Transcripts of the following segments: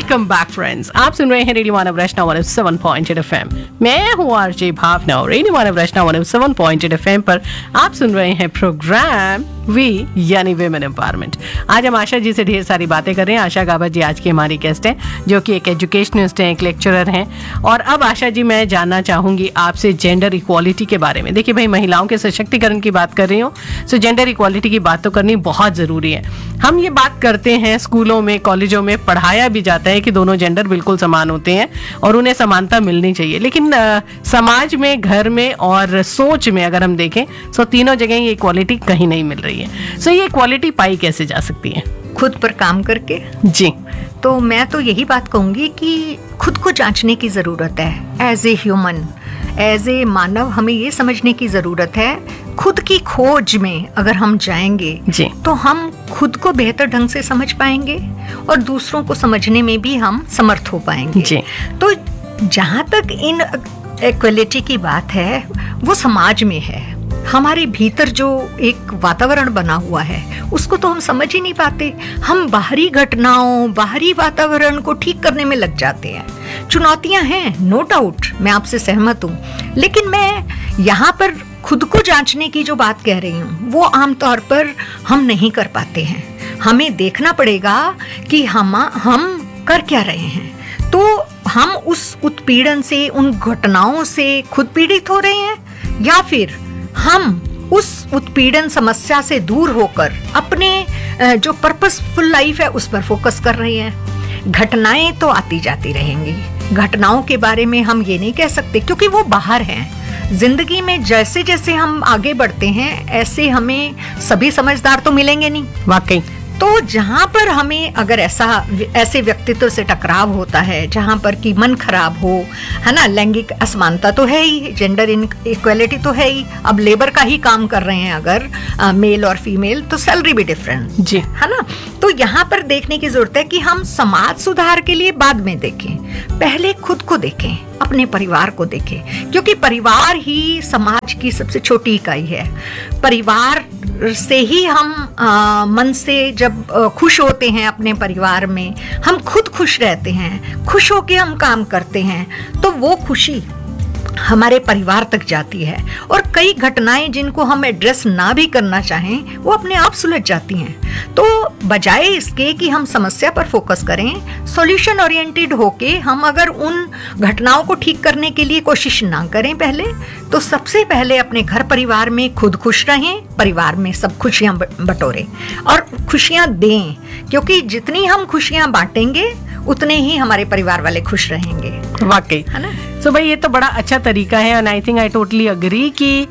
Welcome back friends, आप सुन रहे हैं रेडियो मानव रचना 107.8 FM। मैं हूँ आरजे भावना। रेडियो मानव रचना 107.8 FM पर आप सुन रहे हैं प्रोग्राम वी यानी विमेन एम्पावरमेंट। आज हम आशा जी से ढेर सारी बातें कर रहे हैं। आशा गाबा जी आज की हमारी गेस्ट हैं, जो कि एक एजुकेशनिस्ट हैं, एक लेक्चरर हैं। और अब आशा जी, मैं जानना चाहूँगी आपसे जेंडर इक्वालिटी के बारे में। देखिए भाई, महिलाओं के सशक्तिकरण की बात कर रही हूँ, सो जेंडर इक्वालिटी की बात तो करनी बहुत ज़रूरी है। हम ये बात करते हैं, स्कूलों में, कॉलेजों में पढ़ाया भी जाता है कि दोनों जेंडर बिल्कुल समान होते हैं और उन्हें समानता मिलनी चाहिए। लेकिन समाज में, घर में और सोच में अगर हम देखें तो तीनों जगह ये इक्वालिटी कहीं नहीं मिल रही है। सो ये इक्वालिटी पाई कैसे जा सकती है? खुद पर काम करके जी। तो मैं तो यही बात कहूँगी कि खुद को जांचने की ज़रूरत है। As a human, as a मानव, हमें ये समझने की ज़रूरत है, खुद की खोज में अगर हम जाएंगे जी, तो हम खुद को बेहतर ढंग से समझ पाएंगे और दूसरों को समझने में भी हम समर्थ हो पाएंगे जी। तो जहाँ तक इन इक्वलिटी की बात है, वो समाज में है। हमारे भीतर जो एक वातावरण बना हुआ है उसको तो हम समझ ही नहीं पाते। हम बाहरी घटनाओं, बाहरी वातावरण को ठीक करने में लग जाते हैं। चुनौतियां हैं, नो डाउट, मैं आपसे सहमत हूँ, लेकिन मैं यहाँ पर खुद को जांचने की जो बात कह रही हूँ वो आमतौर पर हम नहीं कर पाते हैं। हमें देखना पड़ेगा कि हम कर क्या रहे हैं। तो हम उस उत्पीड़न से, उन घटनाओं से खुद पीड़ित हो रहे हैं, या फिर हम उस उत्पीड़न समस्या से दूर होकर अपने जो पर्पसफुल लाइफ है उस पर फोकस कर रहे हैं। घटनाएं तो आती जाती रहेंगी, घटनाओं के बारे में हम ये नहीं कह सकते क्योंकि वो बाहर हैं। जिंदगी में जैसे जैसे हम आगे बढ़ते हैं ऐसे हमें सभी समझदार तो मिलेंगे नहीं। वाकई। तो जहाँ पर हमें अगर ऐसे व्यक्तित्व से टकराव होता है जहाँ पर कि मन खराब हो, है ना, लैंगिक असमानता तो है ही, जेंडर इनइक्वालिटी तो है ही। अब लेबर का ही काम कर रहे हैं अगर मेल और फीमेल, तो सैलरी भी डिफरेंट जी, है ना। तो यहाँ पर देखने की जरूरत है कि हम समाज सुधार के लिए बाद में देखें, पहले खुद को देखें, अपने परिवार को देखें, क्योंकि परिवार ही समाज की सबसे छोटी इकाई है। परिवार से ही हम मन से जब खुश होते हैं अपने परिवार में, हम खुद खुश रहते हैं, खुश होके हम काम करते हैं, तो वो खुशी हमारे परिवार तक जाती है। और कई घटनाएं जिनको हम एड्रेस ना भी करना चाहें वो अपने आप सुलझ जाती हैं। तो बजाय इसके कि हम समस्या पर फोकस करें, सॉल्यूशन ओरिएंटेड होके हम अगर उन घटनाओं को ठीक करने के लिए कोशिश ना करें पहले, तो सबसे पहले अपने घर परिवार में खुद खुश रहें, परिवार में सब खुशियां बटोरें और खुशियां दें, क्योंकि जितनी हम खुशियां बांटेंगे उतने ही हमारे परिवार वाले खुश रहेंगे। वाकई, है ना। सो भाई, ये तो बड़ा अच्छा तरीका है and I think I totally agree कि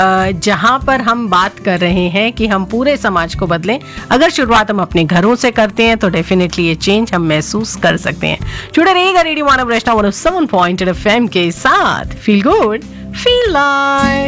जहाँ पर हम बात कर रहे हैं कि हम पूरे समाज को बदलें, अगर शुरुआत हम अपने घरों से करते हैं तो डेफिनेटली ये चेंज हम महसूस कर सकते हैं। जुड़े रहिएगा रेडियो मानव रचना 107.8 FM के साथ। Feel good, feel live.